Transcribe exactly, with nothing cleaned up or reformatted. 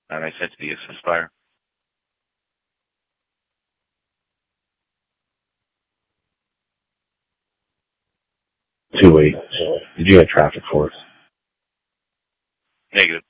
And I said to the Aspire, Two weeks. Did you have traffic for us? negative.